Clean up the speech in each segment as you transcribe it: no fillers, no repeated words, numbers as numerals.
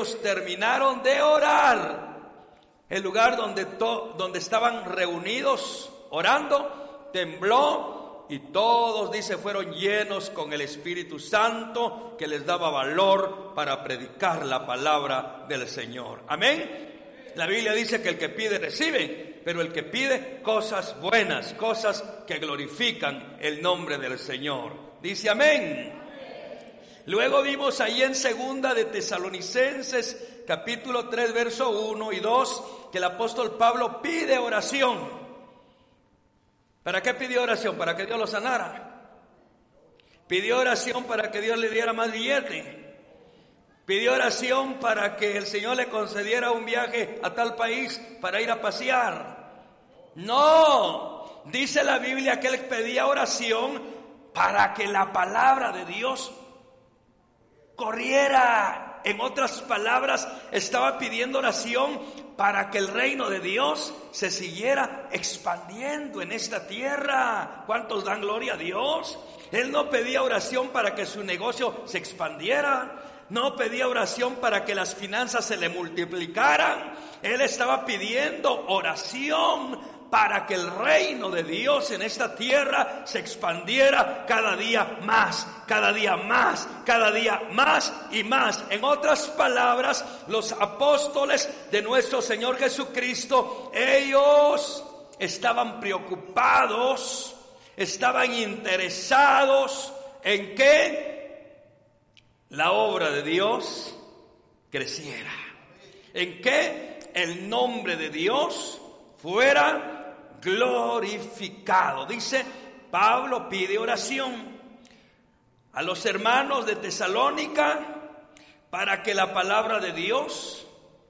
ellos terminaron de orar, el lugar donde estaban reunidos orando tembló, y todos, dice, fueron llenos con el Espíritu Santo, que les daba valor para predicar la palabra del Señor. Amén. La Biblia dice que el que pide recibe, pero el que pide cosas buenas, cosas que glorifican el nombre del Señor. Dice amén. Luego vimos ahí en segunda de Tesalonicenses, capítulo 3, verso 1 y 2, que el apóstol Pablo pide oración. ¿Para qué pidió oración? ¿Para que Dios lo sanara? Pidió oración para que Dios le diera más billete. Pidió oración para que el Señor le concediera un viaje a tal país para ir a pasear. No, dice la Biblia que él pedía oración para que la palabra de Dios corriera. En otras palabras, estaba pidiendo oración para que el reino de Dios se siguiera expandiendo en esta tierra. ¿Cuántos dan gloria a Dios? Él no pedía oración para que su negocio se expandiera. No pedía oración para que las finanzas se le multiplicaran. Él estaba pidiendo oración para que el reino de Dios en esta tierra se expandiera cada día más, cada día más, cada día más y más. En otras palabras, los apóstoles de nuestro Señor Jesucristo, ellos estaban preocupados, estaban interesados en que la obra de Dios creciera, en que el nombre de Dios fuera glorificado. Dice, Pablo pide oración a los hermanos de Tesalónica para que la palabra de Dios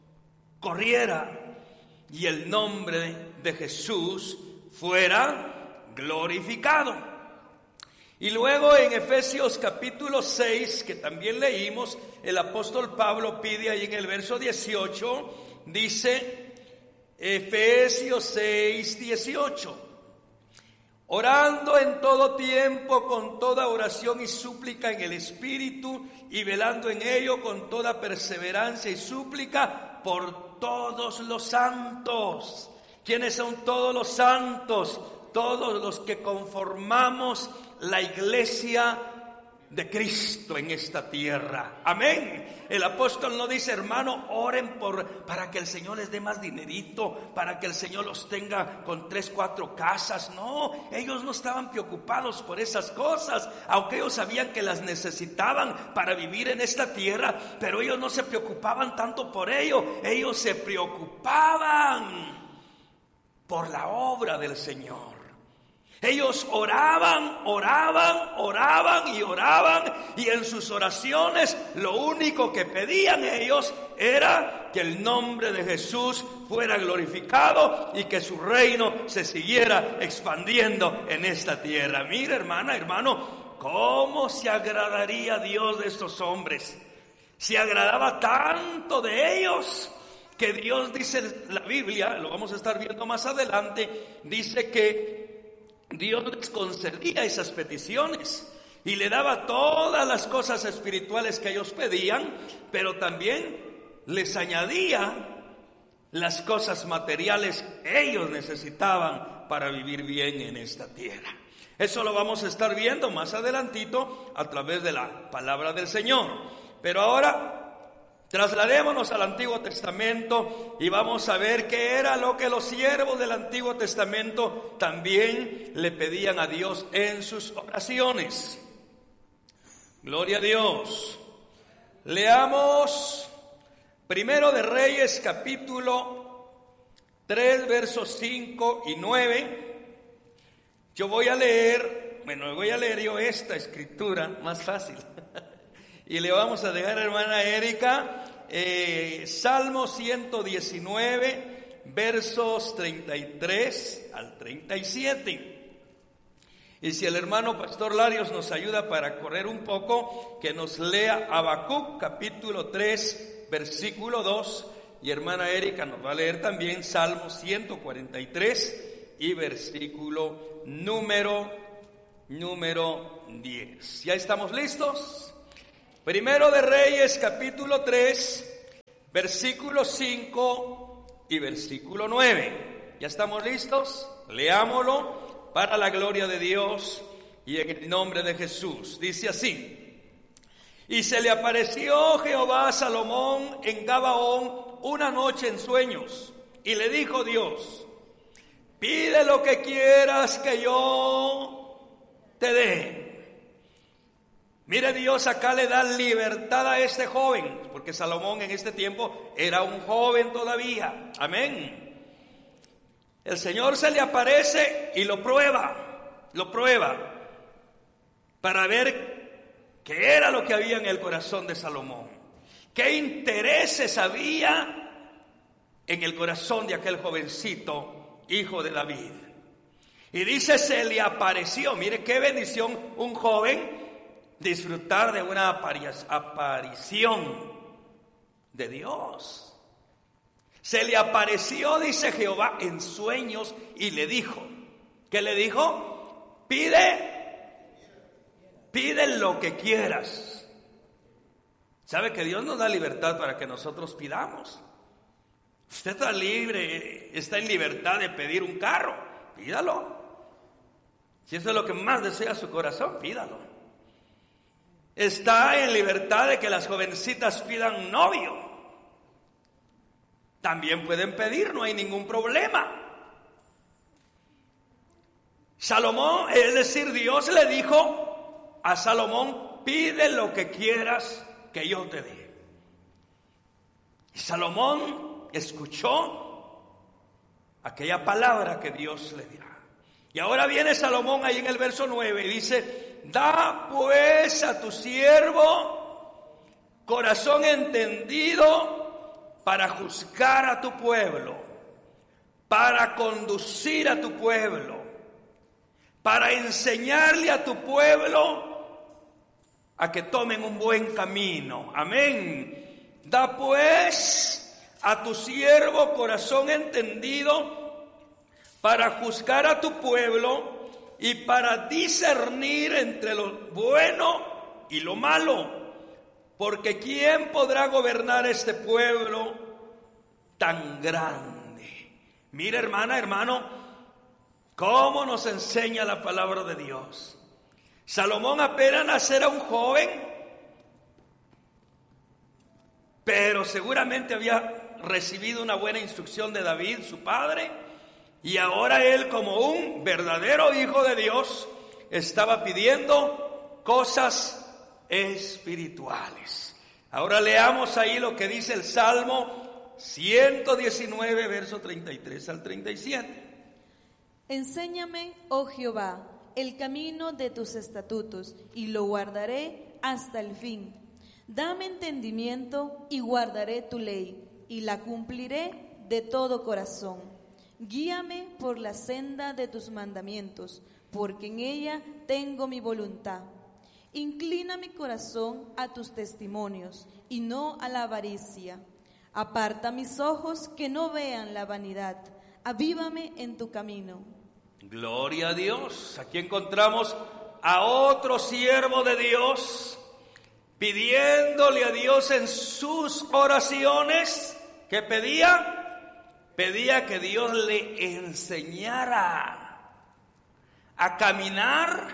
corriera y el nombre de Jesús fuera glorificado. Y luego en Efesios capítulo 6, que también leímos, el apóstol Pablo pide ahí en el verso 18, dice, Efesios 6, 18. Orando en todo tiempo con toda oración y súplica en el Espíritu, y velando en ello con toda perseverancia y súplica por todos los santos. ¿Quiénes son todos los santos? Todos los que conformamos la iglesia de Cristo en esta tierra. Amén. El apóstol no dice, hermano, oren para que el Señor les dé más dinerito, para que el Señor los tenga con 3, 4 casas. No, ellos no estaban preocupados por esas cosas, aunque ellos sabían que las necesitaban para vivir en esta tierra, pero ellos no se preocupaban tanto por ello. Ellos se preocupaban por la obra del Señor. Ellos oraban y en sus oraciones lo único que pedían ellos era que el nombre de Jesús fuera glorificado y que su reino se siguiera expandiendo en esta tierra. Mira, hermana, hermano, ¿cómo se agradaría Dios de estos hombres? Se agradaba tanto de ellos que Dios, dice la Biblia, lo vamos a estar viendo más adelante, dice que Dios les concedía esas peticiones y le daba todas las cosas espirituales que ellos pedían, pero también les añadía las cosas materiales que ellos necesitaban para vivir bien en esta tierra. Eso lo vamos a estar viendo más adelantito a través de la palabra del Señor. Pero ahora trasladémonos al Antiguo Testamento y vamos a ver qué era lo que los siervos del Antiguo Testamento también le pedían a Dios en sus oraciones. Gloria a Dios. Leamos Primero de Reyes, capítulo 3, versos 5 y 9. Yo voy a leer yo esta escritura, más fácil. Y le vamos a dejar, hermana Erika, Salmo 119, versos 33 al 37. Y si el hermano Pastor Larios nos ayuda para correr un poco, que nos lea Habacuc, capítulo 3, versículo 2. Y hermana Erika nos va a leer también Salmo 143 y versículo número 10. ¿Ya estamos listos? Primero de Reyes, capítulo 3, versículo 5 y versículo 9. ¿Ya estamos listos? Leámoslo para la gloria de Dios y en el nombre de Jesús. Dice así: y se le apareció Jehová a Salomón en Gabaón una noche en sueños, y le dijo Dios: pide lo que quieras que yo te dé. Mire, Dios acá le da libertad a este joven, porque Salomón en este tiempo era un joven todavía. Amén. El Señor se le aparece y lo prueba para ver qué era lo que había en el corazón de Salomón, qué intereses había en el corazón de aquel jovencito, hijo de David. Y dice, se le apareció. Mire qué bendición un joven disfrutar de una aparición de Dios. Se le apareció, dice Jehová, en sueños y le dijo, ¿qué le dijo? Pide lo que quieras. ¿Sabe que Dios nos da libertad para que nosotros pidamos? Usted está libre, está en libertad de pedir un carro, pídalo. Si eso es lo que más desea su corazón, pídalo. Está en libertad de que las jovencitas pidan un novio. También pueden pedir, no hay ningún problema. Salomón, es decir, Dios le dijo a Salomón: pide lo que quieras que yo te dé. Y Salomón escuchó aquella palabra que Dios le dio. Y ahora viene Salomón ahí en el verso 9 y dice: da pues a tu siervo corazón entendido para juzgar a tu pueblo, para conducir a tu pueblo, para enseñarle a tu pueblo a que tomen un buen camino. Amén. Da pues a tu siervo corazón entendido para juzgar a tu pueblo y para discernir entre lo bueno y lo malo, porque ¿quién podrá gobernar este pueblo tan grande? Mira, hermana, hermano, cómo nos enseña la palabra de Dios. Salomón apenas era un joven, pero seguramente había recibido una buena instrucción de David, su padre. Y ahora él, como un verdadero hijo de Dios, estaba pidiendo cosas espirituales. Ahora leamos ahí lo que dice el Salmo 119, verso 33 al 37. Enséñame, oh Jehová, el camino de tus estatutos, y lo guardaré hasta el fin. Dame entendimiento y guardaré tu ley, y la cumpliré de todo corazón. Guíame por la senda de tus mandamientos, porque en ella tengo mi voluntad. Inclina mi corazón a tus testimonios y no a la avaricia. Aparta mis ojos que no vean la vanidad. Avívame en tu camino. Gloria a Dios. Aquí encontramos a otro siervo de Dios pidiéndole a Dios en sus oraciones. ¿Qué pedía? Pedía que Dios le enseñara a caminar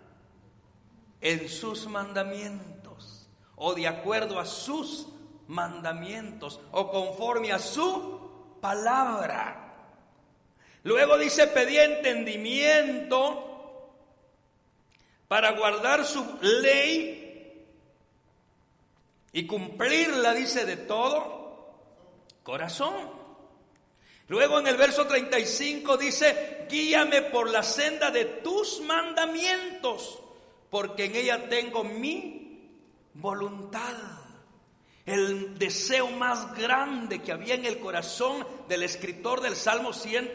en sus mandamientos, o de acuerdo a sus mandamientos, o conforme a su palabra. Luego dice, pedía entendimiento para guardar su ley y cumplirla, dice, de todo corazón. Luego en el verso 35 dice, guíame por la senda de tus mandamientos, porque en ella tengo mi voluntad. El deseo más grande que había en el corazón del escritor del Salmo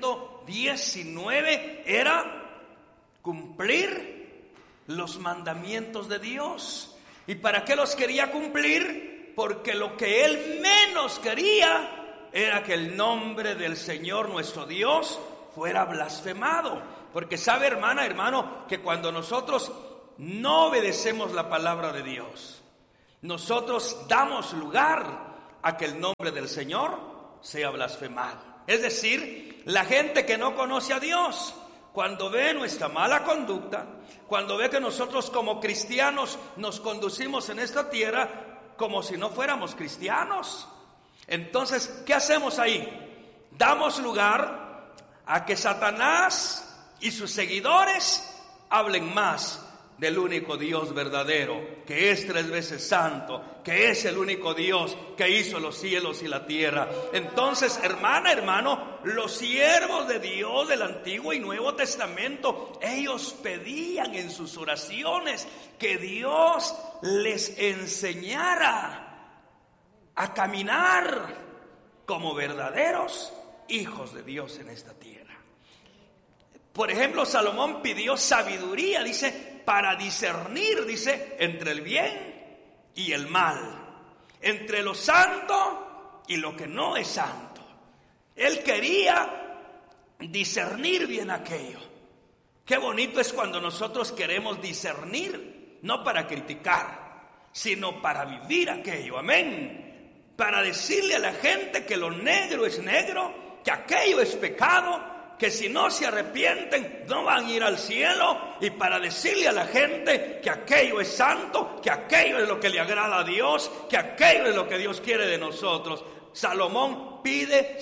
119 era cumplir los mandamientos de Dios. ¿Y para qué los quería cumplir? Porque lo que él menos quería era que el nombre del Señor nuestro Dios fuera blasfemado. Porque sabe, hermana, hermano, que cuando nosotros no obedecemos la palabra de Dios, nosotros damos lugar a que el nombre del Señor sea blasfemado. Es decir, la gente que no conoce a Dios, cuando ve nuestra mala conducta, cuando ve que nosotros como cristianos nos conducimos en esta tierra como si no fuéramos cristianos, entonces, ¿qué hacemos ahí? Damos lugar a que Satanás y sus seguidores hablen más del único Dios verdadero, que es 3 veces santo, que es el único Dios que hizo los cielos y la tierra. Entonces, hermana, hermano, los siervos de Dios del Antiguo y Nuevo Testamento, ellos pedían en sus oraciones que Dios les enseñara a caminar como verdaderos hijos de Dios en esta tierra. Por ejemplo, Salomón pidió sabiduría, dice, para discernir, dice, entre el bien y el mal, entre lo santo y lo que no es santo. Él quería discernir bien aquello. Qué bonito es cuando nosotros queremos discernir, no para criticar, sino para vivir aquello, amén. Para decirle a la gente que lo negro es negro, que aquello es pecado, que si no se arrepienten no van a ir al cielo, y para decirle a la gente que aquello es santo, que aquello es lo que le agrada a Dios, que aquello es lo que Dios quiere de nosotros. Salomón pide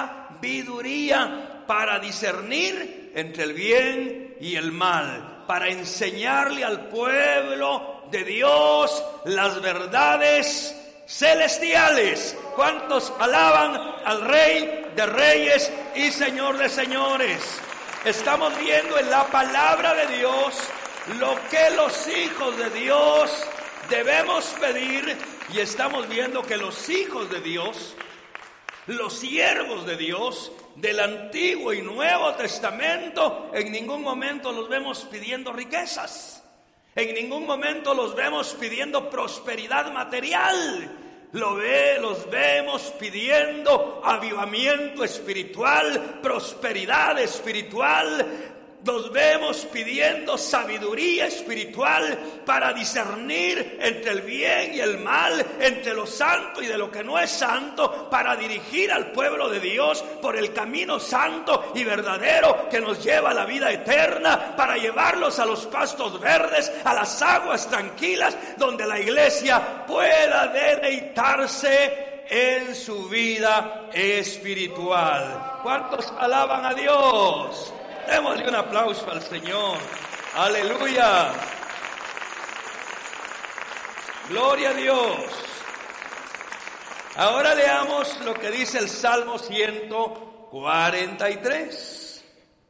sabiduría para discernir entre el bien y el mal, para enseñarle al pueblo de Dios las verdades celestiales. ¿Cuántos alaban al Rey de Reyes y Señor de Señores? Estamos viendo en la palabra de Dios lo que los hijos de Dios debemos pedir, y estamos viendo que los hijos de Dios, los siervos de Dios del Antiguo y Nuevo Testamento, en ningún momento los vemos pidiendo riquezas. En ningún momento los vemos pidiendo prosperidad material. Los vemos pidiendo avivamiento espiritual, prosperidad espiritual. Los vemos pidiendo sabiduría espiritual para discernir entre el bien y el mal, entre lo santo y de lo que no es santo, para dirigir al pueblo de Dios por el camino santo y verdadero que nos lleva a la vida eterna, para llevarlos a los pastos verdes, a las aguas tranquilas, donde la iglesia pueda deleitarse en su vida espiritual. ¿Cuántos alaban a Dios? Démosle un aplauso al Señor. Aleluya. Gloria a Dios. Ahora leamos lo que dice el Salmo 143.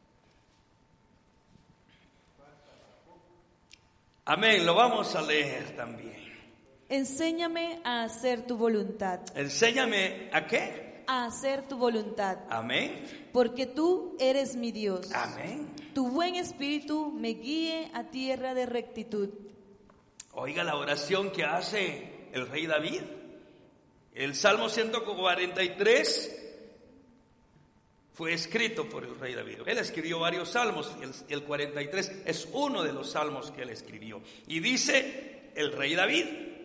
Amén, lo vamos a leer también. Enséñame a hacer tu voluntad. ¿Enséñame a qué? A hacer tu voluntad. Amén. Porque tú eres mi Dios. Amén. Tu buen espíritu me guíe a tierra de rectitud. Oiga la oración que hace el rey David. El Salmo 143 fue escrito por el rey David. Él escribió varios salmos, el 43 es uno de los salmos que él escribió. Y dice el rey David: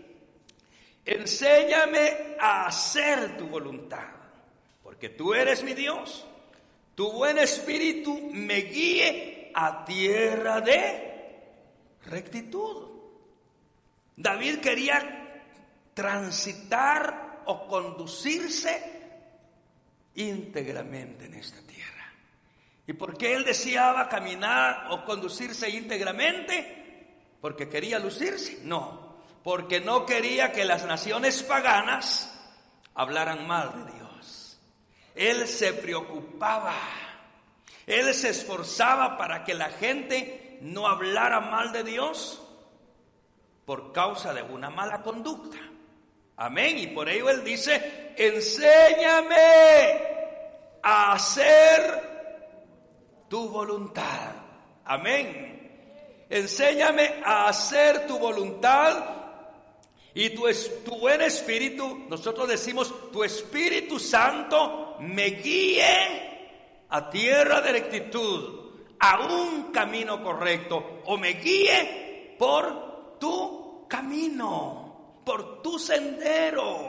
enséñame a hacer tu voluntad, porque tú eres mi Dios. Tu buen espíritu me guíe a tierra de rectitud. David quería transitar o conducirse íntegramente en esta tierra. ¿Y por qué él deseaba caminar o conducirse íntegramente? ¿Porque quería lucirse? No, porque no quería que las naciones paganas hablaran mal de Dios. Él se preocupaba, él se esforzaba para que la gente no hablara mal de Dios por causa de una mala conducta. Amén. Y por ello él dice: enséñame a hacer tu voluntad. Amén. Enséñame a hacer tu voluntad. Y tu buen espíritu, nosotros decimos, tu Espíritu Santo me guíe a tierra de rectitud, a un camino correcto, o me guíe por tu camino, por tu sendero.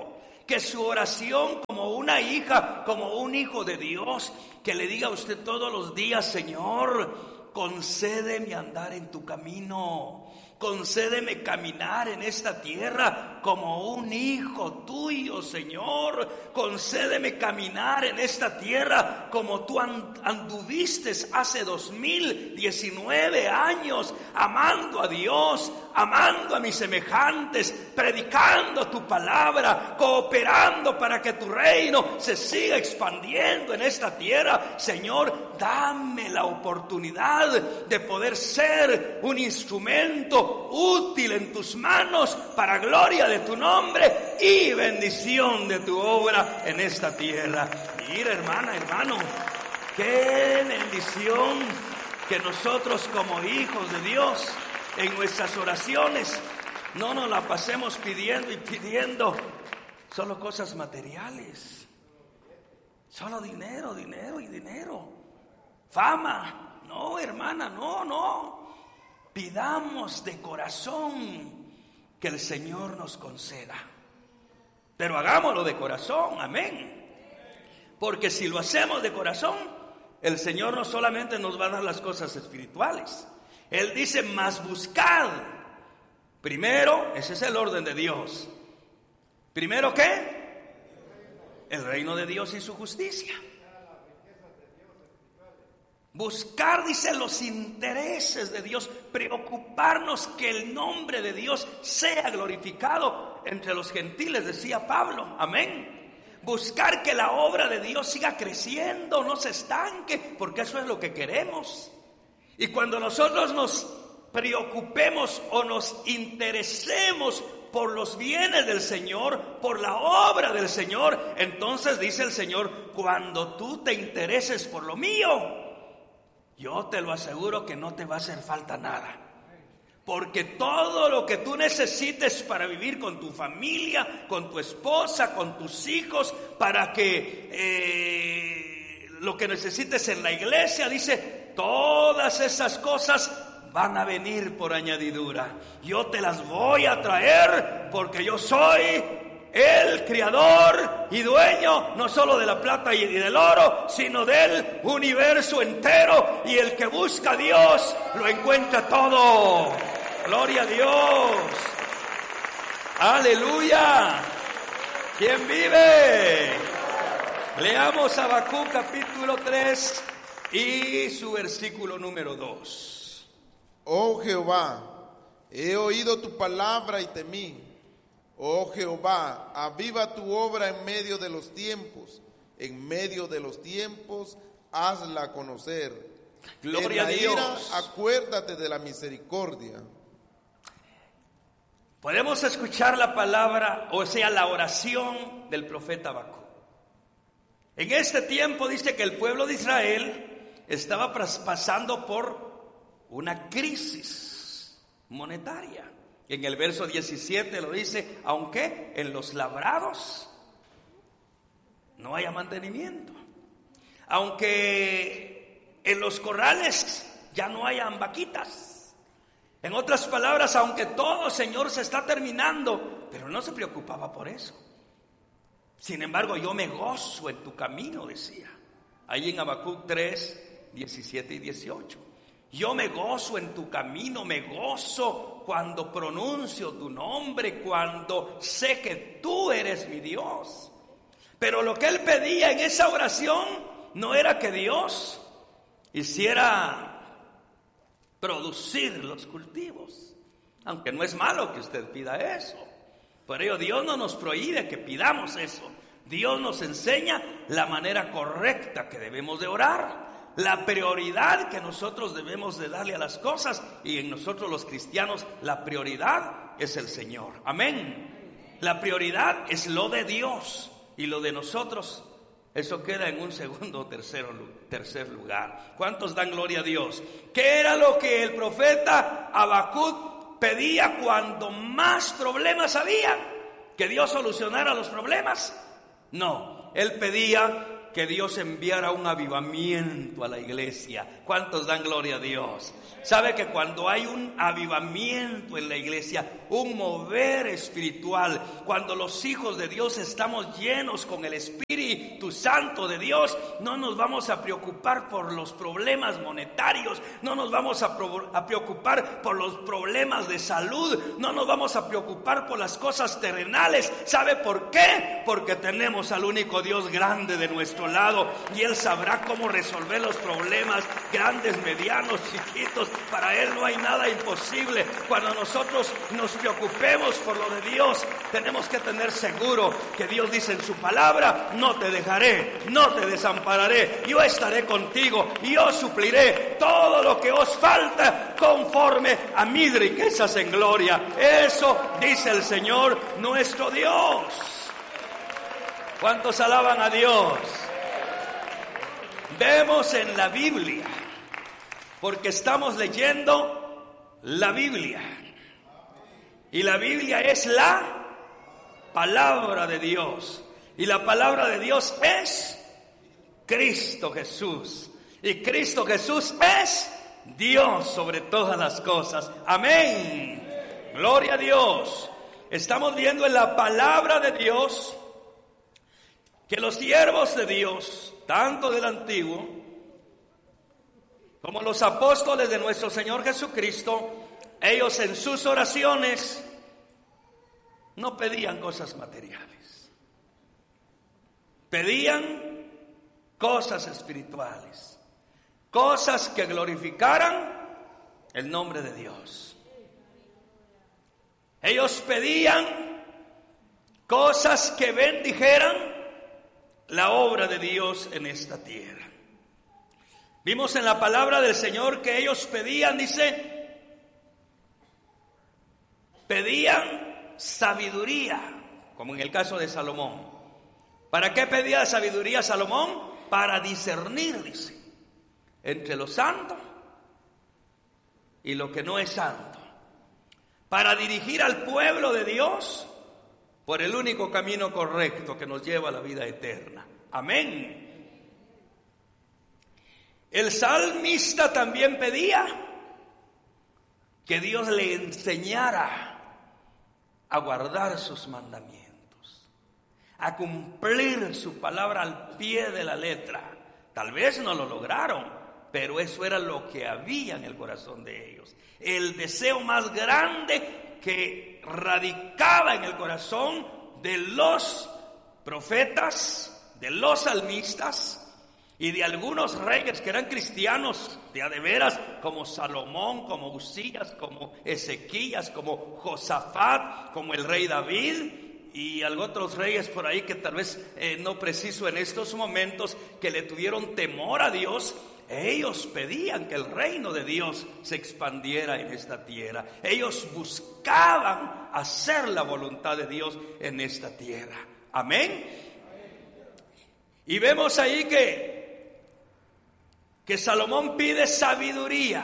Que su oración como una hija, como un hijo de Dios, que le diga a usted todos los días: Señor, concédeme andar en tu camino. Concédeme caminar en esta tierra como un hijo tuyo, Señor. Concédeme caminar en esta tierra como tú anduviste hace 2019 años, amando a Dios, amando a mis semejantes, predicando tu palabra, cooperando para que tu reino se siga expandiendo en esta tierra. Señor, dame la oportunidad de poder ser un instrumento útil en tus manos para gloria de tu nombre y bendición de tu obra en esta tierra. Mira, hermana, hermano, qué bendición que nosotros como hijos de Dios en nuestras oraciones no nos la pasemos pidiendo y pidiendo solo cosas materiales, solo dinero, dinero y dinero, fama. No, hermana, no. Pidamos de corazón que el Señor nos conceda. Pero hagámoslo de corazón, amén. Porque si lo hacemos de corazón, el Señor no solamente nos va a dar las cosas espirituales. Él dice: mas buscad. Primero, ese es el orden de Dios. Primero, ¿qué? El reino de Dios y su justicia. Buscar, dice, los intereses de Dios, preocuparnos que el nombre de Dios sea glorificado entre los gentiles, decía Pablo, amén. Buscar que la obra de Dios siga creciendo, no se estanque, porque eso es lo que queremos. Y cuando nosotros nos preocupemos o nos interesemos por los bienes del Señor, por la obra del Señor, entonces dice el Señor: cuando tú te intereses por lo mío, yo te lo aseguro que no te va a hacer falta nada. Porque todo lo que tú necesites para vivir con tu familia, con tu esposa, con tus hijos, para que lo que necesites en la iglesia, dice, todas esas cosas van a venir por añadidura. Yo te las voy a traer porque yo soy el creador y dueño no solo de la plata y del oro, sino del universo entero. Y el que busca a Dios lo encuentra todo. Gloria a Dios. Aleluya. ¿Quién vive? Leamos Habacuc capítulo 3 y su versículo número 2. Oh Jehová, he oído tu palabra y temí. Oh Jehová, aviva tu obra en medio de los tiempos. En medio de los tiempos, hazla conocer. Gloria en la a Dios. ira, acuérdate de la misericordia. Podemos escuchar la palabra, o sea, la oración del profeta Habacuc. En este tiempo dice que el pueblo de Israel estaba pasando por una crisis monetaria. En el verso 17 lo dice: aunque en los labrados no haya mantenimiento, aunque en los corrales ya no hayan vaquitas. En otras palabras, aunque todo, Señor, se está terminando, pero no se preocupaba por eso. Sin embargo, yo me gozo en tu camino, decía. Ahí en Habacuc 3, 17 y 18. Yo me gozo en tu camino, me gozo cuando pronuncio tu nombre, cuando sé que tú eres mi Dios. Pero lo que él pedía en esa oración no era que Dios hiciera producir los cultivos, aunque no es malo que usted pida eso. Por ello Dios no nos prohíbe que pidamos eso. Dios nos enseña la manera correcta que debemos de orar, la prioridad que nosotros debemos de darle a las cosas, y en nosotros los cristianos la prioridad es el Señor. Amén. La prioridad es lo de Dios, y lo de nosotros, eso queda en un segundo o tercer lugar. ¿Cuántos dan gloria a Dios? ¿Qué era lo que el profeta Habacuc pedía cuando más problemas había? ¿Que Dios solucionara los problemas? No, él pedía que Dios enviara un avivamiento a la iglesia. ¿Cuántos dan gloria a Dios? Sabe que cuando hay un avivamiento en la iglesia, un mover espiritual, cuando los hijos de Dios estamos llenos con el Espíritu Santo de Dios, no nos vamos a preocupar por los problemas monetarios, no nos vamos a preocupar por los problemas de salud, no nos vamos a preocupar por las cosas terrenales. ¿Sabe por qué? Porque tenemos al único Dios grande de nuestro lado y Él sabrá cómo resolver los problemas grandes, medianos, chiquitos. Para Él no hay nada imposible. Cuando nosotros nos preocupemos por lo de Dios, tenemos que tener seguro que Dios dice en su palabra: no te dejaré, no te desampararé, yo estaré contigo y yo supliré todo lo que os falta conforme a mis riquezas en gloria. Eso dice el Señor nuestro Dios. ¿Cuántos alaban a Dios? Vemos en la Biblia, porque estamos leyendo la Biblia, y la Biblia es la palabra de Dios, y la palabra de Dios es Cristo Jesús, y Cristo Jesús es Dios sobre todas las cosas. Amén. Gloria a Dios. Estamos viendo en la palabra de Dios que los siervos de Dios, tanto del Antiguo como los apóstoles de nuestro Señor Jesucristo, ellos en sus oraciones no pedían cosas materiales, pedían cosas espirituales, cosas que glorificaran el nombre de Dios. Ellos pedían cosas que bendijeran la obra de Dios en esta tierra. Vimos en la palabra del Señor que ellos pedían, dice, pedían sabiduría, como en el caso de Salomón. ¿Para qué pedía sabiduría Salomón? Para discernir, dice, entre lo santo y lo que no es santo, para dirigir al pueblo de Dios por el único camino correcto que nos lleva a la vida eterna. Amén. El salmista también pedía que Dios le enseñara a guardar sus mandamientos, a cumplir su palabra al pie de la letra. Tal vez no lo lograron, pero eso era lo que había en el corazón de ellos. El deseo más grande que radicaba en el corazón de los profetas, de los salmistas y de algunos reyes que eran cristianos de a de veras, como Salomón, como Usías, como Ezequías, como Josafat, como el rey David y otros reyes por ahí que tal vez no preciso en estos momentos, que le tuvieron temor a Dios. Ellos pedían que el reino de Dios se expandiera en esta tierra. Ellos buscaban hacer la voluntad de Dios en esta tierra. Amén. Y vemos ahí que Salomón pide sabiduría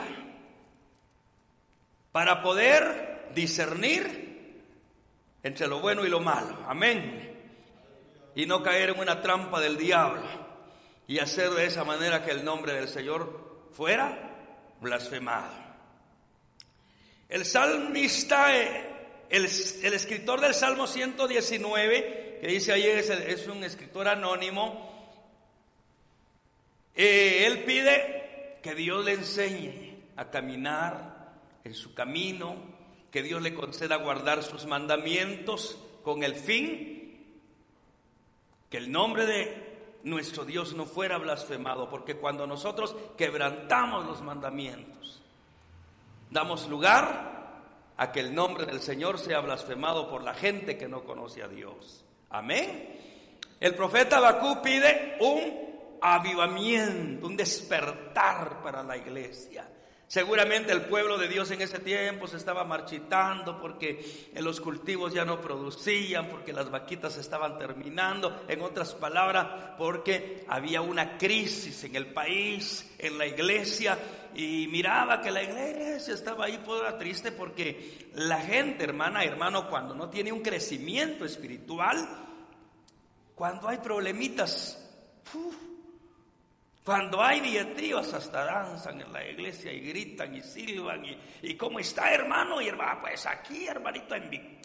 para poder discernir entre lo bueno y lo malo. Amén. Y no caer en una trampa del diablo y hacer de esa manera que el nombre del Señor fuera blasfemado. El salmista, el escritor del Salmo 119, que dice ahí es un escritor anónimo, él pide que Dios le enseñe a caminar en su camino, que Dios le conceda guardar sus mandamientos con el fin que el nombre de nuestro Dios no fuera blasfemado, porque cuando nosotros quebrantamos los mandamientos, damos lugar a que el nombre del Señor sea blasfemado por la gente que no conoce a Dios. Amén. El profeta Habacuc pide un avivamiento, un despertar para la iglesia. Seguramente el pueblo de Dios en ese tiempo se estaba marchitando porque los cultivos ya no producían, porque las vaquitas estaban terminando. En otras palabras, porque había una crisis en el país, en la iglesia, y miraba que la iglesia estaba ahí toda triste porque la gente, hermano, cuando no tiene un crecimiento espiritual, cuando hay problemitas Cuando hay dietribas hasta danzan en la iglesia y gritan y silban y ¿cómo está, hermano? Y hermana, pues aquí, hermanito,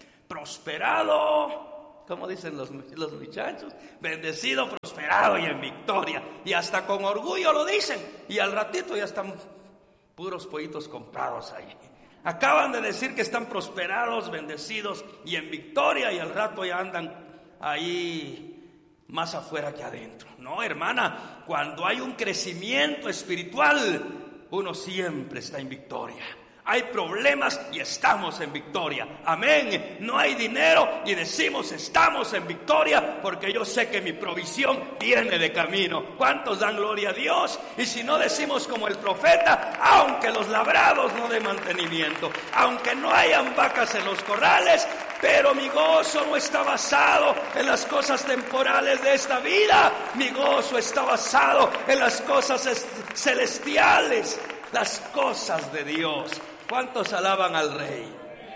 prosperado, ¿cómo dicen los muchachos? Bendecido, prosperado y en victoria. Y hasta con orgullo lo dicen. Y al ratito ya están puros pollitos comprados ahí. Acaban de decir que están prosperados, bendecidos y en victoria, y al rato ya andan ahí más afuera que adentro. No, hermana, cuando hay un crecimiento espiritual, uno siempre está en victoria. Hay problemas y estamos en victoria. Amén. No hay dinero y decimos estamos en victoria porque yo sé que mi provisión viene de camino. ¿Cuántos dan gloria a Dios? Y si no, decimos como el profeta: aunque los labrados no den mantenimiento, aunque no hayan vacas en los corrales, pero mi gozo no está basado en las cosas temporales de esta vida. Mi gozo está basado en las cosas celestiales, las cosas de Dios. ¿Cuántos alaban al Rey?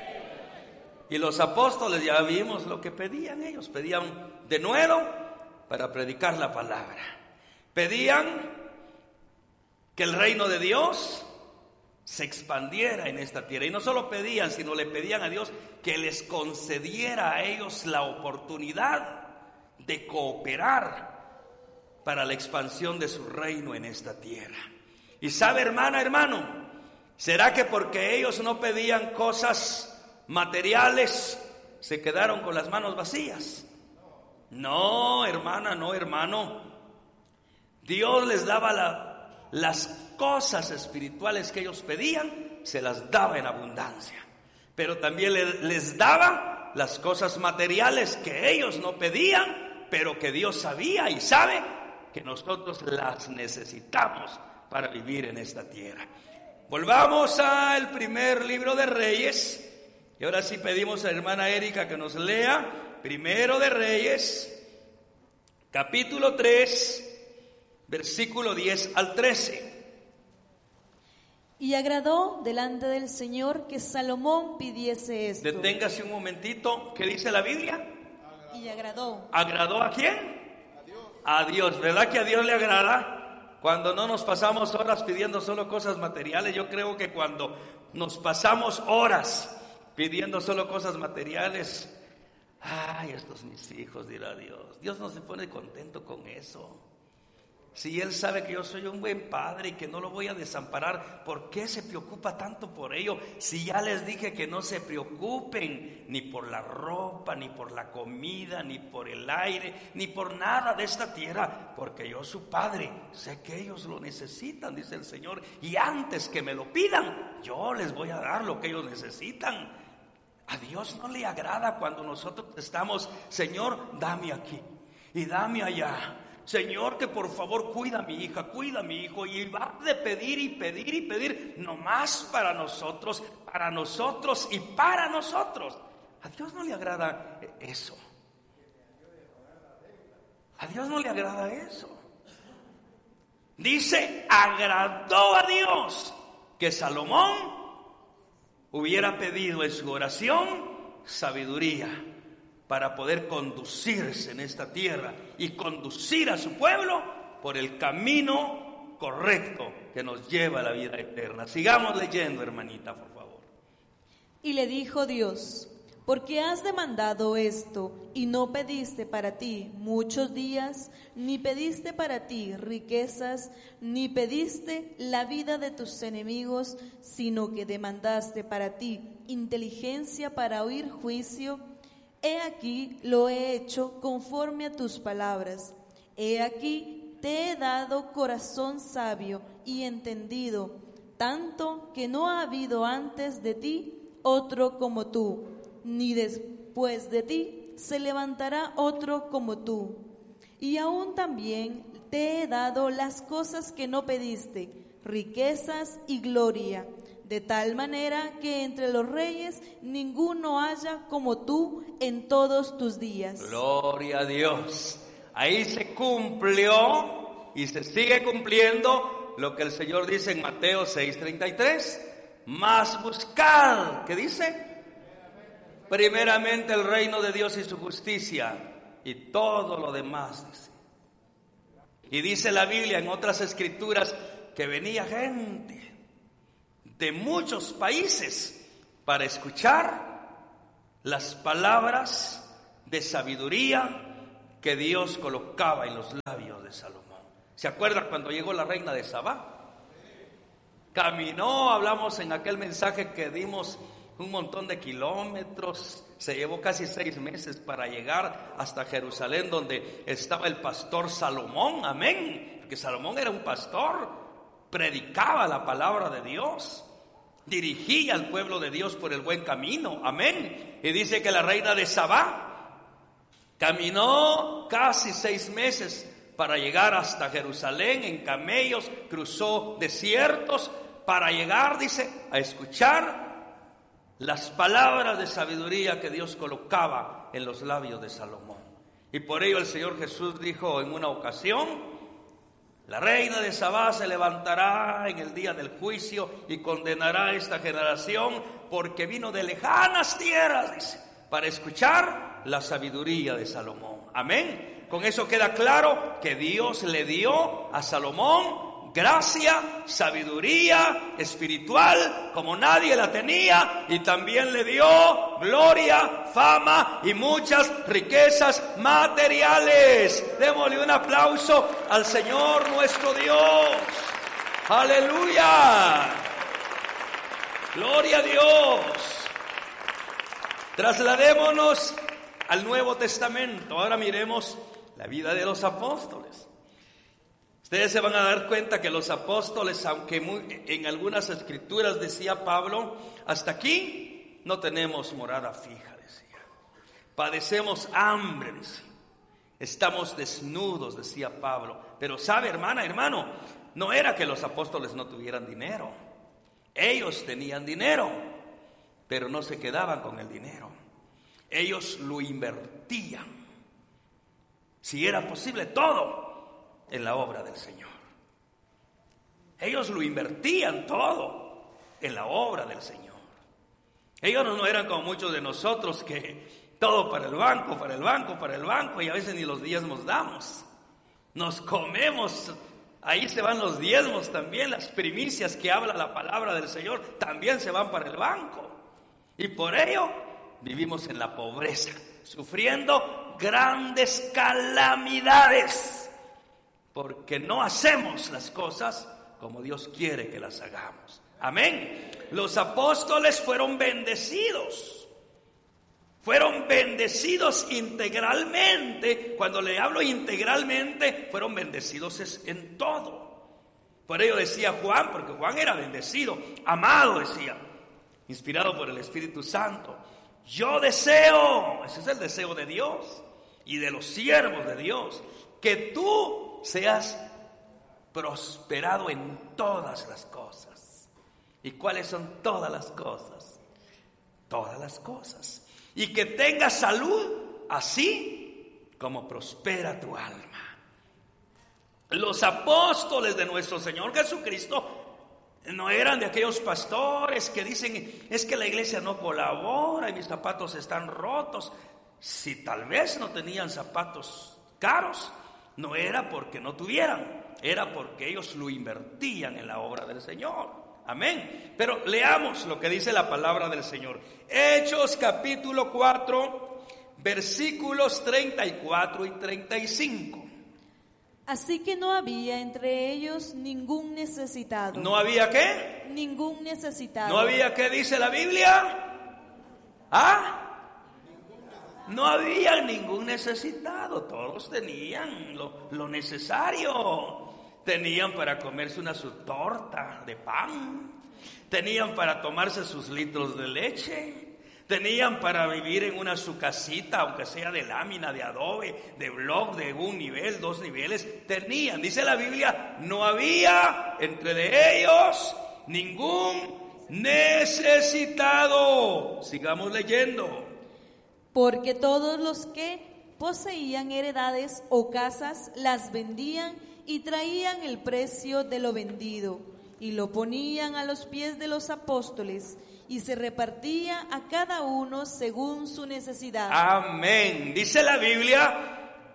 Y los apóstoles, ya vimos lo que pedían ellos. Pedían denuedo para predicar la palabra. Pedían que el reino de Dios se expandiera en esta tierra. Y no solo pedían, sino le pedían a Dios que les concediera a ellos la oportunidad de cooperar para la expansión de su reino en esta tierra. Y sabe, hermana, hermano, ¿será que porque ellos no pedían cosas materiales se quedaron con las manos vacías? No, hermana, no, hermano. Dios les daba las cosas espirituales que ellos pedían, se las daba en abundancia. Pero también les daba las cosas materiales que ellos no pedían, pero que Dios sabía y sabe que nosotros las necesitamos para vivir en esta tierra. Volvamos al primer libro de Reyes. Y ahora sí pedimos a la hermana Erika que nos lea Primero de Reyes, capítulo 3, versículo 10 al 13. Y agradó delante del Señor que Salomón pidiese esto. Deténgase un momentito. ¿Qué dice la Biblia? Y agradó. ¿Agradó a quién? A Dios. ¿Verdad que a Dios le agrada? Cuando no nos pasamos horas pidiendo solo cosas materiales. Yo creo que cuando nos pasamos horas pidiendo solo cosas materiales, ay, estos mis hijos, dirá Dios. Dios no se pone contento con eso. Si Él sabe que yo soy un buen padre y que no lo voy a desamparar, ¿por qué se preocupa tanto por ello? Si ya les dije que no se preocupen ni por la ropa, ni por la comida, ni por el aire, ni por nada de esta tierra, porque yo, su padre, sé que ellos lo necesitan, dice el Señor, y antes que me lo pidan, yo les voy a dar lo que ellos necesitan. A Dios no le agrada cuando nosotros estamos: Señor, dame aquí y dame allá. Señor, que por favor cuida a mi hija, cuida a mi hijo. Y va de pedir y pedir y pedir, nomás para nosotros y para nosotros. A Dios no le agrada eso. A Dios no le agrada eso. Dice: agradó a Dios que Salomón hubiera pedido en su oración sabiduría para poder conducirse en esta tierra y conducir a su pueblo por el camino correcto que nos lleva a la vida eterna. Sigamos leyendo, hermanita, por favor. Y le dijo Dios: porque has demandado esto y no pediste para ti muchos días, ni pediste para ti riquezas, ni pediste la vida de tus enemigos, sino que demandaste para ti inteligencia para oír juicio. He aquí lo he hecho conforme a tus palabras. He aquí te he dado corazón sabio y entendido, tanto que no ha habido antes de ti otro como tú, ni después de ti se levantará otro como tú. Y aún también te he dado las cosas que no pediste, riquezas y gloria, de tal manera que entre los reyes ninguno haya como tú en todos tus días. Gloria a Dios. Ahí se cumplió y se sigue cumpliendo lo que el Señor dice en Mateo 6:33. Mas buscad, ¿qué dice? Primeramente el reino de Dios y su justicia, y todo lo demás, dice, Y dice la Biblia en otras escrituras que venía gente de muchos países para escuchar las palabras de sabiduría que Dios colocaba en los labios de Salomón. ¿Se acuerdan cuando llegó la reina de Sabá? Caminó, hablamos en aquel mensaje que dimos un montón de kilómetros, se llevó casi 6 meses para llegar hasta Jerusalén, donde estaba el pastor Salomón, amén, porque Salomón era un pastor, predicaba la palabra de Dios, dirigía al pueblo de Dios por el buen camino, amén. Y dice que la reina de Sabá caminó casi 6 meses para llegar hasta Jerusalén en camellos, cruzó desiertos para llegar, dice, a escuchar las palabras de sabiduría que Dios colocaba en los labios de Salomón. Y por ello el Señor Jesús dijo en una ocasión: la reina de Sabá se levantará en el día del juicio y condenará a esta generación, porque vino de lejanas tierras, dice, para escuchar la sabiduría de Salomón. Amén. Con eso queda claro que Dios le dio a Salomón gracia, sabiduría espiritual como nadie la tenía, y también le dio gloria, fama y muchas riquezas materiales. Démosle un aplauso al Señor nuestro Dios. Aleluya. Gloria a Dios. Trasladémonos al Nuevo Testamento. Ahora miremos la vida de los apóstoles. Ustedes se van a dar cuenta que los apóstoles, aunque en algunas escrituras decía Pablo, hasta aquí no tenemos morada fija, decía. Padecemos hambre, decía. Estamos desnudos, decía Pablo. Pero sabe, hermana, hermano, no era que los apóstoles no tuvieran dinero. Ellos tenían dinero, pero no se quedaban con el dinero. Ellos lo invertían, si era posible, todo en la obra del Señor. Ellos lo invertían todo en la obra del Señor. Ellos no eran como muchos de nosotros que todo para el banco, para el banco, para el banco, y a veces ni los diezmos damos. Nos comemos, ahí se van los diezmos también, las primicias que habla la palabra del Señor también se van para el banco. Y por ello vivimos en la pobreza, sufriendo grandes calamidades, porque no hacemos las cosas como Dios quiere que las hagamos. Amén. Los apóstoles fueron bendecidos integralmente. Cuando le hablo integralmente, fueron bendecidos en todo. Por ello decía Juan, porque Juan era bendecido, amado, decía, inspirado por el Espíritu Santo. Yo deseo, ese es el deseo de Dios y de los siervos de Dios, que tú seas prosperado en todas las cosas. ¿Y cuáles son todas las cosas? Todas las cosas. Y que tengas salud, así como prospera tu alma. Los apóstoles de nuestro Señor Jesucristo no eran de aquellos pastores que dicen: es que la iglesia no colabora y mis zapatos están rotos. Si tal vez no tenían zapatos caros, no era porque no tuvieran, era porque ellos lo invertían en la obra del Señor. Amén. Pero leamos lo que dice la palabra del Señor. Hechos capítulo 4, versículos 34 y 35. Así que no había entre ellos ningún necesitado. ¿No había qué? Ningún necesitado. ¿No había qué dice la Biblia? ¿Ah? No había ningún necesitado, todos tenían lo necesario. Tenían para comerse su torta de pan, tenían para tomarse sus litros de leche, tenían para vivir en su casita, aunque sea de lámina, de adobe, de bloc, de 1 nivel, 2 niveles, tenían. Dice la Biblia, no había entre de ellos ningún necesitado. Sigamos leyendo. Porque todos los que poseían heredades o casas las vendían y traían el precio de lo vendido y lo ponían a los pies de los apóstoles, y se repartía a cada uno según su necesidad. Amén. Dice la Biblia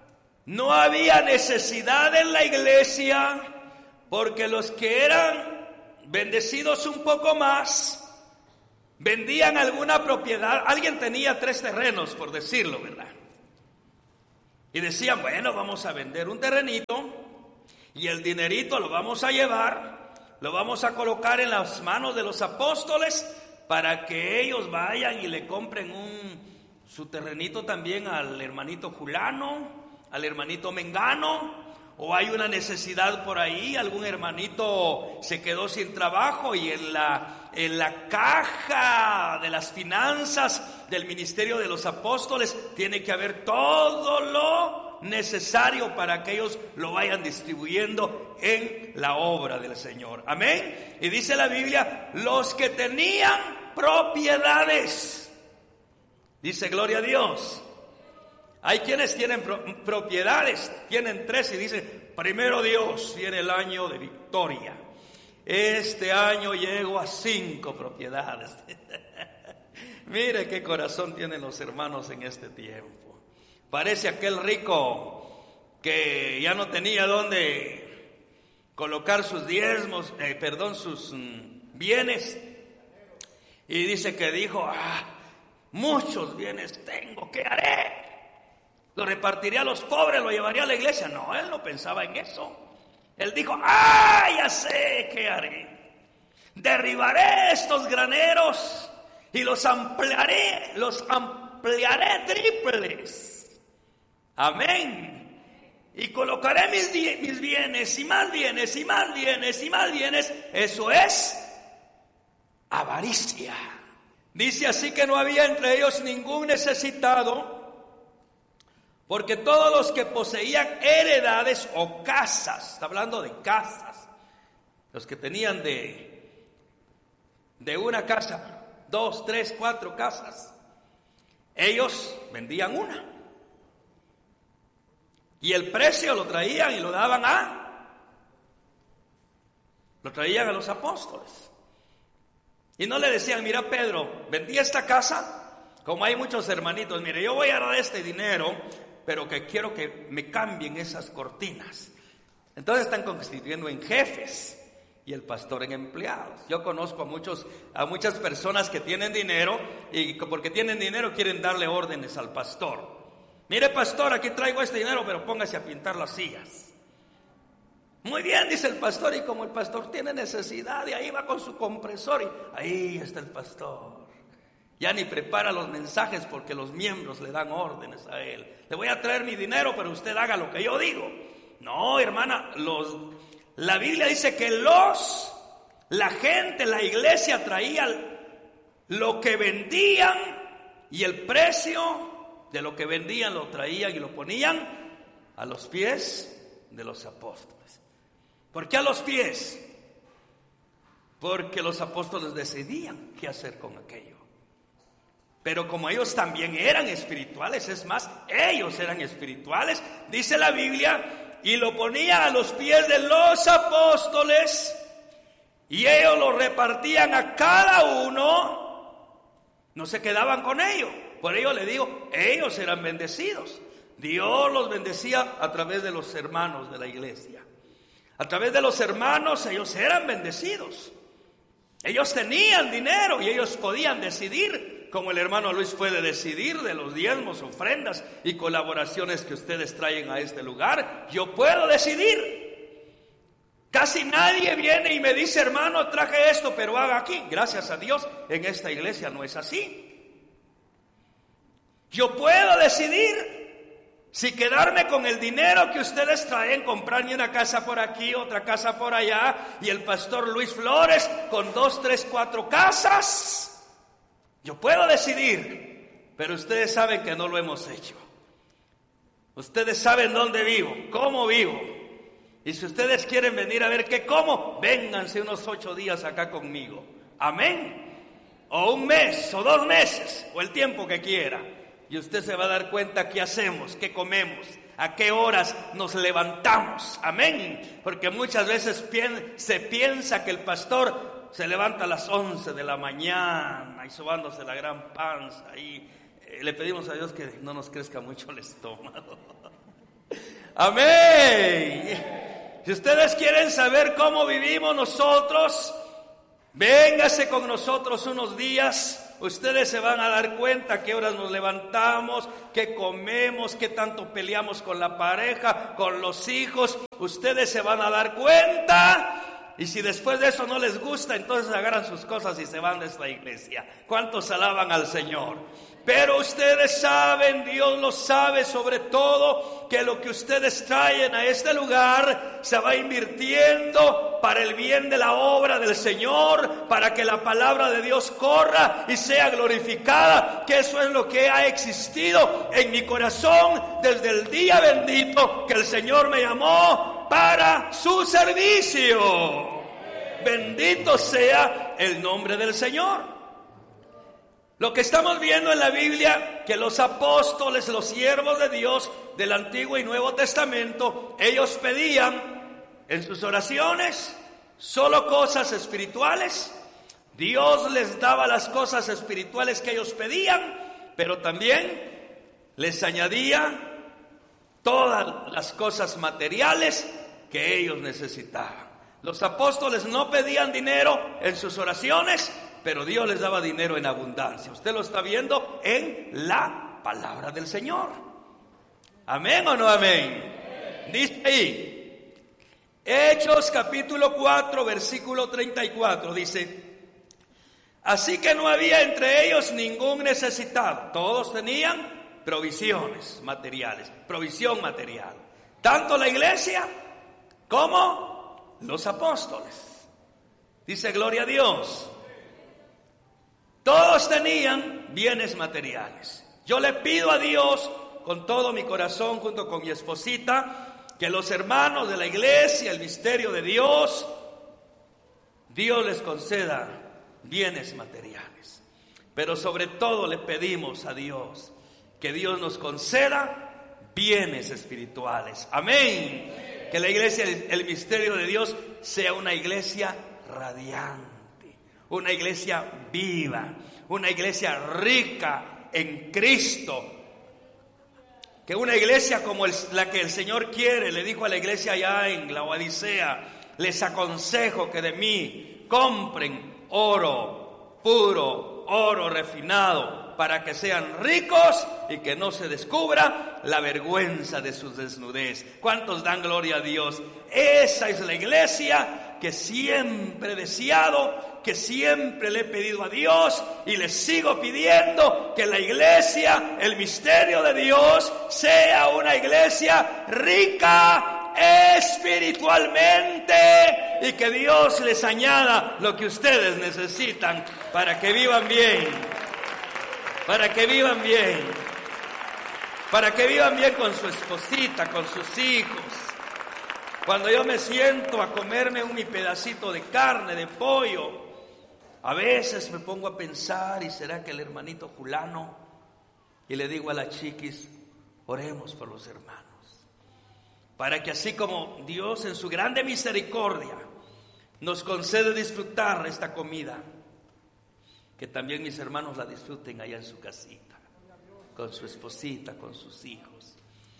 No había necesidad en la iglesia, porque los que eran bendecidos un poco más vendían alguna propiedad. Alguien tenía 3 terrenos, por decirlo, ¿verdad? Y decían, bueno, vamos a vender un terrenito y el dinerito lo vamos a llevar, lo vamos a colocar en las manos de los apóstoles para que ellos vayan y le compren su terrenito también al hermanito Julano, al hermanito Mengano. O hay una necesidad por ahí, algún hermanito se quedó sin trabajo y en la caja de las finanzas del ministerio de los apóstoles tiene que haber todo lo necesario para que ellos lo vayan distribuyendo en la obra del Señor. Amén. Y dice la Biblia, los que tenían propiedades, dice gloria a Dios. Hay quienes tienen propiedades, tienen 3 y dicen, primero Dios, viene el año de victoria. Este año llego a 5 propiedades. Mire qué corazón tienen los hermanos en este tiempo. Parece aquel rico que ya no tenía dónde colocar sus diezmos, sus bienes. Y dice que dijo, muchos bienes tengo, ¿qué haré? Lo repartiría a los pobres, lo llevaría a la iglesia. No, él no pensaba en eso. Él dijo, ya sé qué haré. Derribaré estos graneros y los ampliaré triples. Amén. Y colocaré mis bienes y más bienes y más bienes y más bienes. Eso es avaricia. Dice así que no había entre ellos ningún necesitado, porque todos los que poseían heredades o casas, está hablando de casas, los que tenían de una casa, 2, 3, 4 casas, ellos vendían una. Y el precio lo traían y lo daban lo traían a los apóstoles. Y no le decían, mira Pedro, vendí esta casa, como hay muchos hermanitos, mire, yo voy a dar este dinero, pero que quiero que me cambien esas cortinas. Entonces están constituyendo en jefes y el pastor en empleados. Yo conozco a muchas personas que tienen dinero y porque tienen dinero quieren darle órdenes al pastor. Mire pastor, aquí traigo este dinero, pero póngase a pintar las sillas. Muy bien, dice el pastor, y como el pastor tiene necesidad, y ahí va con su compresor y ahí está el pastor. Ya ni prepara los mensajes porque los miembros le dan órdenes a él. Le voy a traer mi dinero, pero usted haga lo que yo digo. No, hermana, la Biblia dice que la gente, la iglesia traía lo que vendían y el precio de lo que vendían lo traían y lo ponían a los pies de los apóstoles. ¿Por qué a los pies? Porque los apóstoles decidían qué hacer con aquello. Pero como ellos también eran espirituales, es más, ellos eran espirituales, dice la Biblia, y lo ponían a los pies de los apóstoles, y ellos lo repartían a cada uno, no se quedaban con ellos. Por ello le digo, ellos eran bendecidos. Dios los bendecía a través de los hermanos de la iglesia. A través de los hermanos ellos eran bendecidos. Ellos tenían dinero y ellos podían decidir, como el hermano Luis puede decidir de los diezmos, ofrendas y colaboraciones que ustedes traen a este lugar. Yo puedo decidir. Casi nadie viene y me dice, hermano, traje esto, pero haga aquí. Gracias a Dios, en esta iglesia no es así. Yo puedo decidir si quedarme con el dinero que ustedes traen, comprarme una casa por aquí, otra casa por allá, y el pastor Luis Flores con 2, 3, 4 casas. Yo puedo decidir, pero ustedes saben que no lo hemos hecho. Ustedes saben dónde vivo, cómo vivo. Y si ustedes quieren venir a ver qué como, vénganse unos 8 días acá conmigo. Amén. O 1 mes, o 2 meses, o el tiempo que quiera. Y usted se va a dar cuenta qué hacemos, qué comemos, a qué horas nos levantamos. Amén. Porque muchas veces se piensa que el pastor se levanta a las 11 de la mañana y sobándose la gran panza. Y le pedimos a Dios que no nos crezca mucho el estómago. Amén. Si ustedes quieren saber cómo vivimos nosotros, véngase con nosotros unos días. Ustedes se van a dar cuenta a qué horas nos levantamos, qué comemos, qué tanto peleamos con la pareja, con los hijos. Ustedes se van a dar cuenta. Y si después de eso no les gusta, entonces agarran sus cosas y se van de esta iglesia. ¿Cuántos alaban al Señor? Pero ustedes saben, Dios lo sabe sobre todo, que lo que ustedes traen a este lugar se va invirtiendo para el bien de la obra del Señor, para que la palabra de Dios corra y sea glorificada, que eso es lo que ha existido en mi corazón desde el día bendito que el Señor me llamó para su servicio. Bendito sea el nombre del Señor. Lo que estamos viendo en la Biblia, que los apóstoles, los siervos de Dios del Antiguo y Nuevo Testamento, ellos pedían en sus oraciones solo cosas espirituales. Dios les daba las cosas espirituales que ellos pedían, pero también les añadía todas las cosas materiales que ellos necesitaban. Los apóstoles no pedían dinero en sus oraciones, pero Dios les daba dinero en abundancia. Usted lo está viendo en la palabra del Señor. ¿Amén o no amén? Dice ahí, Hechos capítulo 4, versículo 34, dice: así que no había entre ellos ningún necesitado. Todos tenían provisiones materiales, provisión material. Tanto la iglesia como los apóstoles. Dice, gloria a Dios. Todos tenían bienes materiales. Yo le pido a Dios con todo mi corazón, junto con mi esposita, que los hermanos de la iglesia, el misterio de Dios, Dios les conceda bienes materiales. Pero sobre todo le pedimos a Dios que Dios nos conceda bienes espirituales. Amén. Que la iglesia, el misterio de Dios, sea una iglesia radiante, una iglesia viva, una iglesia rica en Cristo. Que una iglesia como la que el Señor quiere. Le dijo a la iglesia allá en la Odisea: les aconsejo que de mí compren oro puro, oro refinado, para que sean ricos y que no se descubra la vergüenza de su desnudez. ¿Cuántos dan gloria a Dios? Esa es la iglesia que siempre he deseado, que siempre le he pedido a Dios y le sigo pidiendo, que la iglesia, el misterio de Dios, sea una iglesia rica espiritualmente y que Dios les añada lo que ustedes necesitan para que vivan bien, para que vivan bien, para que vivan bien con su esposita, con sus hijos. Cuando yo me siento a comerme mi pedacito de carne, de pollo, a veces me pongo a pensar, ¿y será que el hermanito fulano? Y le digo a la chiquis, oremos por los hermanos, para que así como Dios en su grande misericordia nos concede disfrutar esta comida, que también mis hermanos la disfruten allá en su casita, con su esposita, con sus hijos.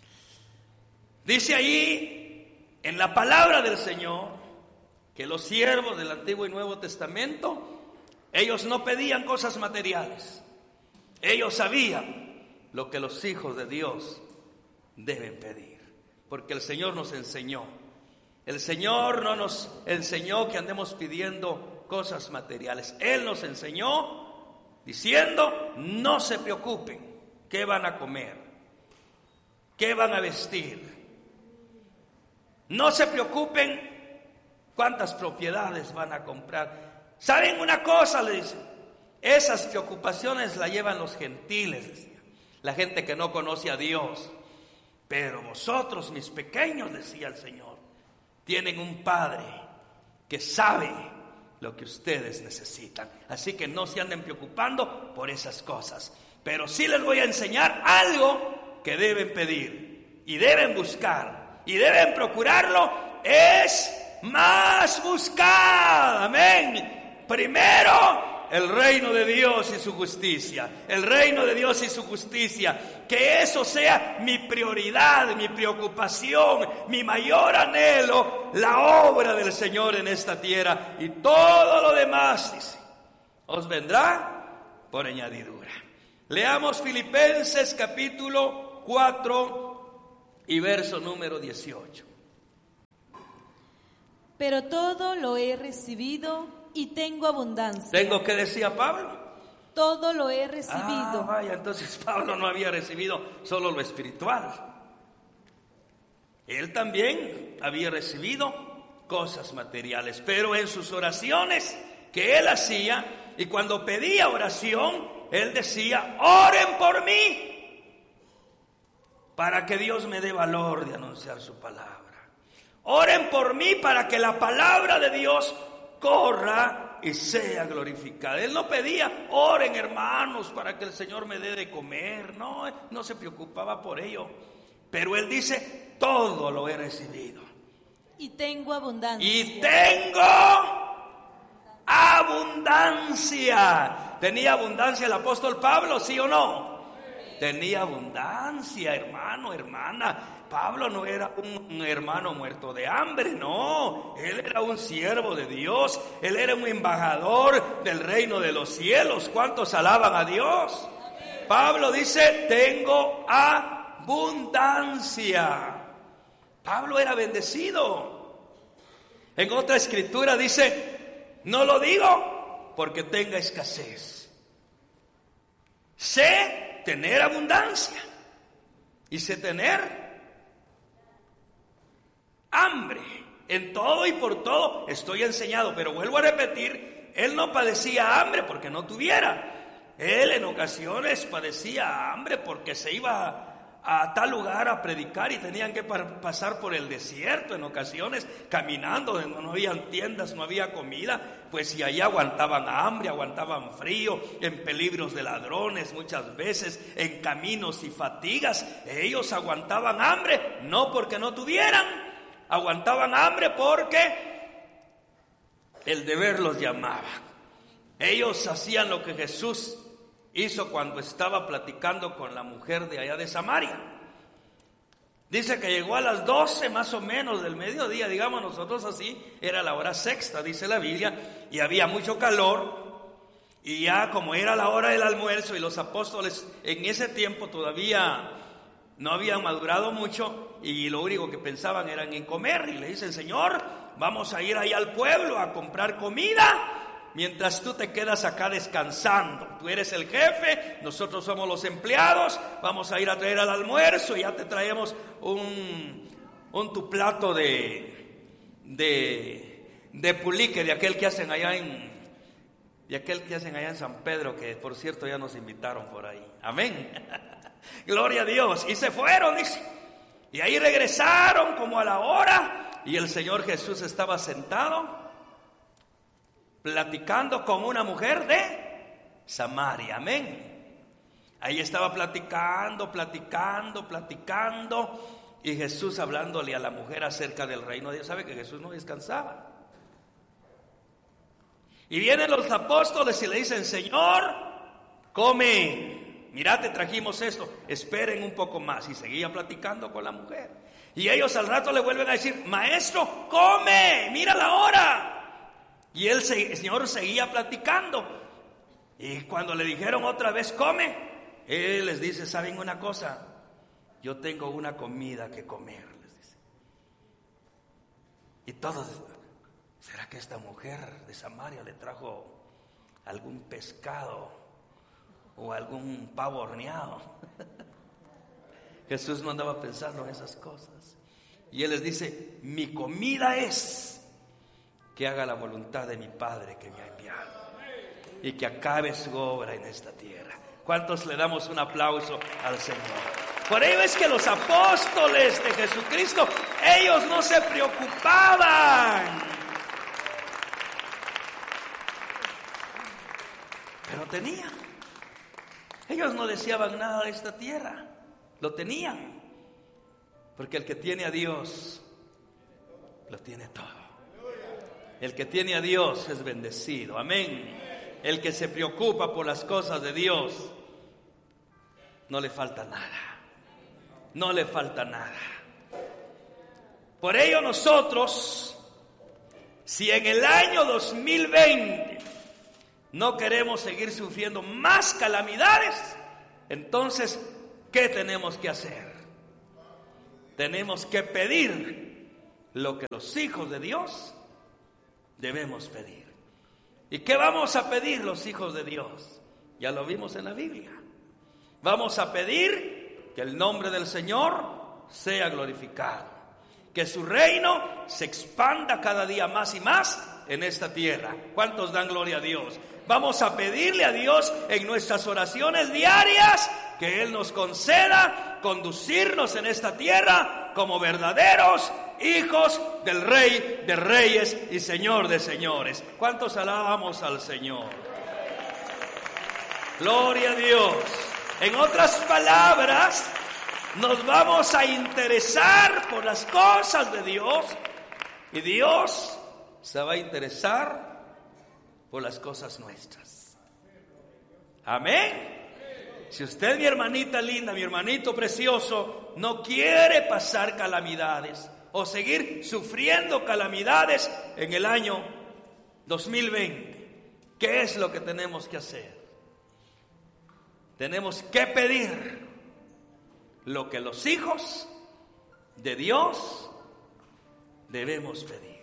Dice ahí en la palabra del Señor que los siervos del Antiguo y Nuevo Testamento, ellos no pedían cosas materiales. Ellos sabían lo que los hijos de Dios deben pedir, porque el Señor nos enseñó. El Señor no nos enseñó que andemos pidiendo cosas materiales. Él nos enseñó diciendo, no se preocupen, ¿qué van a comer? ¿Qué van a vestir? No se preocupen cuántas propiedades van a comprar. ¿Saben una cosa? Le dice, esas preocupaciones las llevan los gentiles, decía, la gente que no conoce a Dios. Pero vosotros, mis pequeños, decía el Señor, tienen un Padre que sabe lo que ustedes necesitan. Así que no se anden preocupando por esas cosas. Pero sí les voy a enseñar algo que deben pedir y deben buscar y deben procurarlo. Es más buscar, amén. Primero el reino de Dios y su justicia. El reino de Dios y su justicia. Que eso sea mi prioridad, mi preocupación, mi mayor anhelo, la obra del Señor en esta tierra. Y todo lo demás, dice, os vendrá por añadidura. Leamos Filipenses capítulo 4 y verso número 18. Pero todo lo he recibido y tengo abundancia. ¿Tengo que decía Pablo? Todo lo he recibido. Vaya, entonces Pablo no había recibido solo lo espiritual. Él también había recibido cosas materiales, pero en sus oraciones que él hacía, y cuando pedía oración, él decía, oren por mí, para que Dios me dé valor de anunciar su palabra. Oren por mí para que la palabra de Dios corra y sea glorificada. Él no pedía, oren hermanos para que el Señor me dé de comer. No se preocupaba por ello. Pero él dice, todo lo he recibido. Y tengo abundancia. Y tengo abundancia. ¿Tenía abundancia el apóstol Pablo, sí o no? Tenía abundancia, hermano, hermana. Pablo no era un hermano muerto de hambre, no. Él era un siervo de Dios. Él era un embajador del reino de los cielos. ¿Cuántos alaban a Dios? Pablo dice, tengo abundancia. Pablo era bendecido. En otra escritura dice, no lo digo porque tenga escasez. Sé tener abundancia y sé tener hambre. En todo y por todo estoy enseñado. Pero vuelvo a repetir, él no padecía hambre porque no tuviera. Él en ocasiones padecía hambre porque se iba a tal lugar a predicar y tenían que pasar por el desierto en ocasiones, caminando, donde no había tiendas, no había comida, pues y allá aguantaban hambre, aguantaban frío, en peligros de ladrones muchas veces, en caminos y fatigas. Ellos aguantaban hambre, no porque no tuvieran, aguantaban hambre porque el deber los llamaba. Ellos hacían lo que Jesús hizo cuando estaba platicando con la mujer de allá de Samaria. Dice que llegó a las 12 más o menos del mediodía, digamos nosotros así, era la hora sexta, dice la Biblia, y había mucho calor, y ya como era la hora del almuerzo, y los apóstoles en ese tiempo todavía no habían madurado mucho, y lo único que pensaban era en comer, y le dicen, Señor, vamos a ir ahí al pueblo a comprar comida, mientras tú te quedas acá descansando. Tú eres el jefe, nosotros somos los empleados, vamos a ir a traer al almuerzo y ya te traemos tu plato de pulique, de aquel que hacen allá en San Pedro, que por cierto ya nos invitaron por ahí. Amén. Gloria a Dios. Y se fueron, dice. Y ahí regresaron como a la hora y el Señor Jesús estaba sentado platicando con una mujer de Samaria, amén. Ahí estaba platicando, y Jesús hablándole a la mujer acerca del reino de Dios. Sabe que Jesús no descansaba. Y vienen los apóstoles y le dicen, Señor, come, mira, te trajimos esto, esperen un poco más. Y seguía platicando con la mujer. Y ellos al rato le vuelven a decir, Maestro, come, mira la hora. Y el Señor seguía platicando. Y cuando le dijeron otra vez, come, Él les dice, ¿saben una cosa? Yo tengo una comida que comer, les dice. Y todos, ¿será que esta mujer de Samaria le trajo algún pescado o algún pavo horneado? Jesús no andaba pensando en esas cosas. Y Él les dice, mi comida es que haga la voluntad de mi Padre que me ha enviado y que acabe su obra en esta tierra. ¿Cuántos le damos un aplauso al Señor? Por ello es que los apóstoles de Jesucristo, ellos no se preocupaban, pero tenían. Ellos no deseaban nada de esta tierra, lo tenían, porque el que tiene a Dios lo tiene todo. El que tiene a Dios es bendecido, amén. el que se preocupa por las cosas de Dios, no le falta nada. No le falta nada. Por ello nosotros, si en el año 2020 no queremos seguir sufriendo más calamidades, entonces, ¿qué tenemos que hacer? Tenemos que pedir lo que los hijos de Dios debemos pedir. ¿Y qué vamos a pedir los hijos de Dios? Ya lo vimos en la Biblia. Vamos a pedir que el nombre del Señor sea glorificado, que su reino se expanda cada día más y más en esta tierra. ¿Cuántos dan gloria a Dios? Vamos a pedirle a Dios en nuestras oraciones diarias que Él nos conceda conducirnos en esta tierra como verdaderos hijos del Rey de Reyes y Señor de Señores. ¿Cuántos alabamos al Señor? Gloria a Dios. En otras palabras, nos vamos a interesar por las cosas de Dios y Dios se va a interesar por las cosas nuestras. Amén. Si usted, mi hermanita linda, mi hermanito precioso, no quiere pasar calamidades o seguir sufriendo calamidades en el año 2020, ¿qué es lo que tenemos que hacer? Tenemos que pedir lo que los hijos de Dios debemos pedir.